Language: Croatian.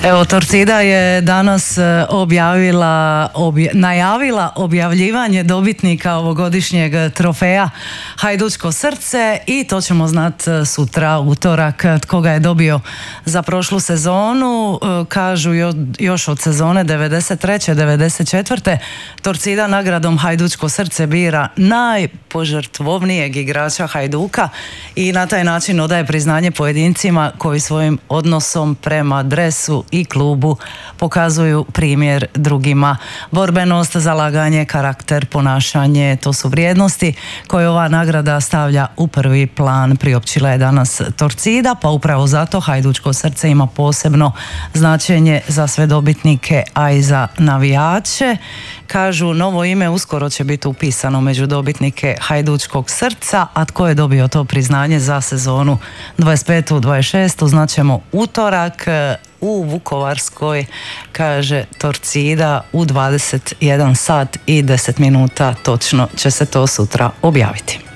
Evo, Torcida je danas najavila objavljivanje dobitnika ovogodišnjeg trofeja Hajdučko srce i to ćemo znati sutra, utorak, tko ga je dobio za prošlu sezonu. Kažu još od sezone 93. 94. Torcida nagradom Hajdučko srce bira najpožrtvovnijeg igrača Hajduka i na taj način odaje priznanje pojedincima koji svojim odnosom prema dresu i klubu pokazuju primjer drugima. Borbenost, zalaganje, karakter, ponašanje, to su vrijednosti koje ova nagrada stavlja u prvi plan. Priopćila je danas Torcida, pa upravo zato Hajdučko srce ima posebno značenje za sve dobitnike, a i za navijače. Kažu, novo ime uskoro će biti upisano među dobitnike Hajdučkog srca, a tko je dobio to priznanje za sezonu 25-26, znaćemo utorak u Vukovarskoj, kaže Torcida, u 21 sat i 10 minuta točno će se to sutra objaviti.